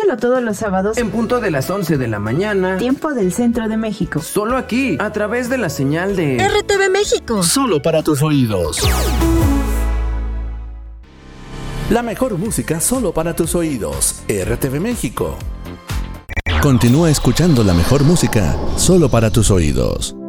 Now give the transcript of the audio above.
Escúchalo todos los sábados en punto de las 11 de la mañana, tiempo del Centro de México. Solo aquí, a través de la señal de RTV México. Solo para tus oídos. La mejor música solo para tus oídos. RTV México. Continúa escuchando la mejor música solo para tus oídos.